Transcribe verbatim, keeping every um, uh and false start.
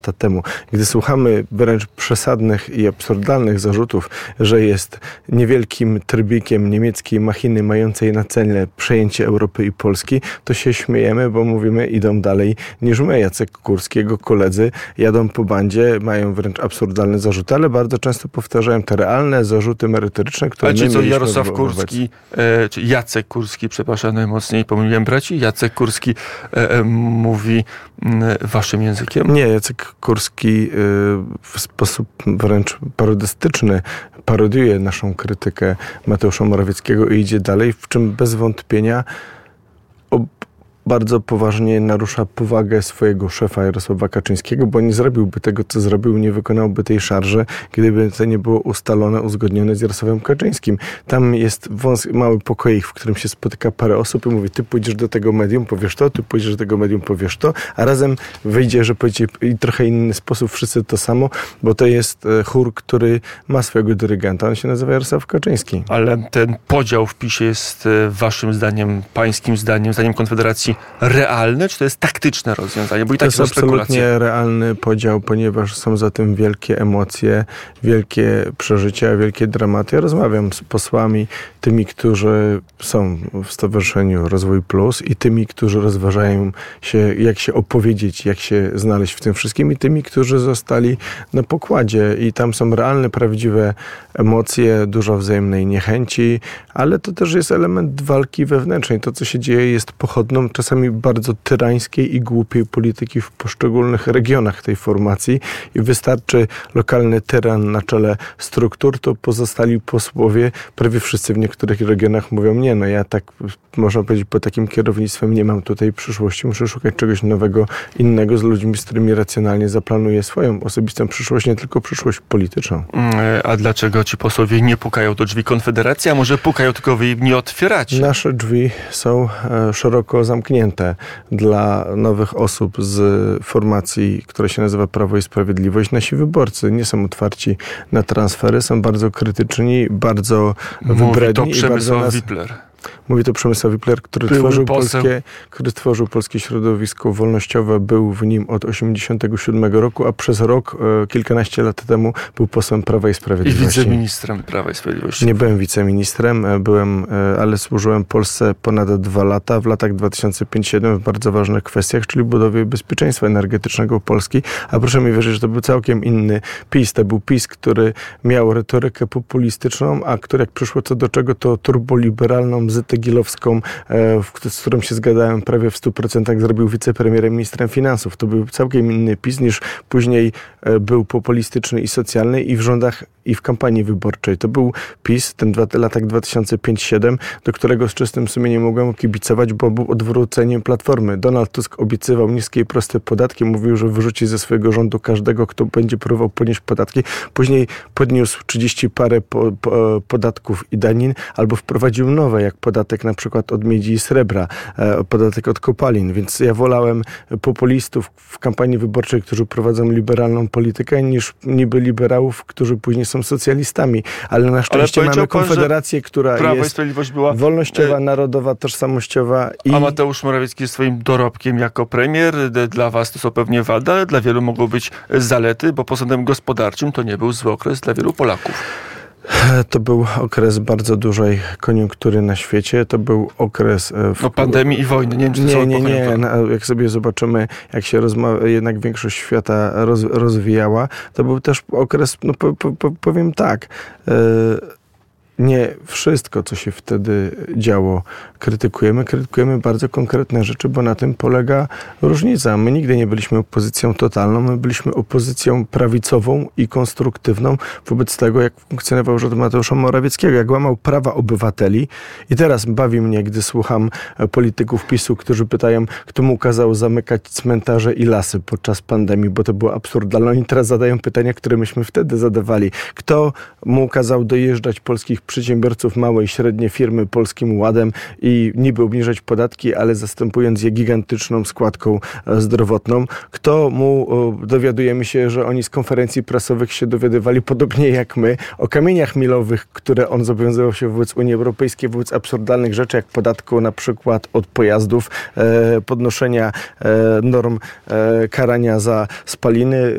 temu. Gdy słuchamy wręcz przesadnych i absurdalnych zarzutów, że jest niewielkim trybikiem niemieckiej machiny mającej na celu przejęcie Europy i Polski, to się śmiejemy, bo mówimy, idą dalej niż my. Jacek Kurski, jego koledzy jadą po bandzie, mają wręcz absurdalne zarzuty, ale bardzo często powtarzają te realne zarzuty merytoryczne, które ale my czy co Jarosław Jarosław Kurski, e, czy Jacek Kurski, przepraszam najmocniej, pomyliłem braci, Jacek Kurski e, e, mówi m, waszym językiem? Nie, Jacek Kurski w sposób wręcz parodystyczny parodiuje naszą krytykę Mateusza Morawieckiego i idzie dalej, w czym bez wątpienia ob- bardzo poważnie narusza powagę swojego szefa Jarosława Kaczyńskiego, bo nie zrobiłby tego, co zrobił, nie wykonałby tej szarży, gdyby to nie było ustalone, uzgodnione z Jarosławem Kaczyńskim. Tam jest wąs, mały pokoik, w którym się spotyka parę osób i mówi, ty pójdziesz do tego medium, powiesz to, ty pójdziesz do tego medium, powiesz to, a razem wyjdzie, że powiecie i trochę inny sposób, wszyscy to samo, bo to jest chór, który ma swojego dyrygenta, on się nazywa Jarosław Kaczyński. Ale ten podział w PiSie jest waszym zdaniem, pańskim zdaniem, zdaniem Konfederacji realne, czy to jest taktyczne rozwiązanie? Bo i to tak jest są absolutnie spekulacje. realny podział, ponieważ są za tym wielkie emocje, wielkie przeżycia, wielkie dramaty. Ja rozmawiam z posłami, tymi, którzy są w Stowarzyszeniu Rozwój Plus i tymi, którzy rozważają się, jak się opowiedzieć, jak się znaleźć w tym wszystkim i tymi, którzy zostali na pokładzie i tam są realne, prawdziwe emocje, dużo wzajemnej niechęci, ale to też jest element walki wewnętrznej. To, co się dzieje, jest pochodną czasami bardzo tyrańskiej i głupiej polityki w poszczególnych regionach tej formacji i wystarczy lokalny tyran na czele struktur, to pozostali posłowie, prawie wszyscy w niektórych regionach mówią, nie, no ja tak, można powiedzieć, pod takim kierownictwem nie mam tutaj przyszłości, muszę szukać czegoś nowego, innego z ludźmi, z którymi racjonalnie zaplanuję swoją osobistą przyszłość, nie tylko przyszłość polityczną. A dlaczego ci posłowie nie pukają do drzwi Konfederacji, a może pukają, tylko wy im nie otwieracie? Nasze drzwi są e, szeroko zamknięte dla nowych osób z formacji, która się nazywa Prawo i Sprawiedliwość. Nasi wyborcy nie są otwarci na transfery, są bardzo krytyczni, bardzo Mówi wybredni. to i Przemysław bardzo nas... Wipler. Mówi to Przemysław Wipler, który tworzył, polskie, który tworzył polskie środowisko wolnościowe, był w nim od osiemdziesiątego siódmego roku, a przez rok, e, kilkanaście lat temu był posłem Prawa i Sprawiedliwości. I wiceministrem Prawa i Sprawiedliwości. Nie byłem wiceministrem, byłem, ale służyłem Polsce ponad dwa lata, w latach dwa tysiące piąty do dwa tysiące siódmego w bardzo ważnych kwestiach, czyli budowie bezpieczeństwa energetycznego Polski, a proszę mi wierzyć, że to był całkiem inny PiS. To był PiS, który miał retorykę populistyczną, a który jak przyszło co do czego, to turboliberalną, zytegilowską, z którą się zgadzałem prawie w stu procentach, zrobił wicepremierem, ministrem finansów. To był całkiem inny PiS niż później był populistyczny i socjalny i w rządach i w kampanii wyborczej. To był PiS, ten w latach dwa tysiące piąty do dwa tysiące siódmego, do którego z czystym sumieniem mogłem kibicować, bo był odwróceniem Platformy. Donald Tusk obiecywał niskie i proste podatki, mówił, że wyrzuci ze swojego rządu każdego, kto będzie próbował podnieść podatki. Później podniósł trzydzieści parę po, po, podatków i danin, albo wprowadził nowe, jak podatek na przykład od miedzi i srebra, e, podatek od kopalin. Więc ja wolałem populistów w kampanii wyborczej, którzy prowadzą liberalną politykę, niż niby liberałów, którzy później są socjalistami. Ale na szczęście mamy Konfederację, która Prawo jest i Sprawiedliwość była wolnościowa, narodowa, tożsamościowa. I... A Mateusz Morawiecki jest swoim dorobkiem jako premier. Dla was to są pewnie wady, ale dla wielu mogą być zalety, bo pod względem gospodarczym to nie był zły okres dla wielu Polaków. To był okres bardzo dużej koniunktury na świecie. To był okres... W... No pandemii i wojny. Nie wiem, czy to Nie, nie, nie. Jak sobie zobaczymy, jak się rozma- jednak większość świata roz- rozwijała, to był też okres, no po, po, powiem tak, yy, nie wszystko, co się wtedy działo, krytykujemy. Krytykujemy bardzo konkretne rzeczy, bo na tym polega różnica. My nigdy nie byliśmy opozycją totalną, my byliśmy opozycją prawicową i konstruktywną wobec tego, jak funkcjonował rząd Mateusza Morawieckiego, jak łamał prawa obywateli. I teraz bawi mnie, gdy słucham polityków PiSu, którzy pytają, kto mu kazał zamykać cmentarze i lasy podczas pandemii, bo to było absurdalne. Oni teraz zadają pytania, które myśmy wtedy zadawali. Kto mu kazał dojeżdżać polskich polskich przedsiębiorców, małe i średnie firmy Polskim Ładem i niby obniżać podatki, ale zastępując je gigantyczną składką zdrowotną. Kto mu, dowiadujemy się, że oni z konferencji prasowych się dowiadywali podobnie jak my o kamieniach milowych, które on zobowiązywał się wobec Unii Europejskiej, wobec absurdalnych rzeczy, jak podatku na przykład od pojazdów, podnoszenia norm karania za spaliny.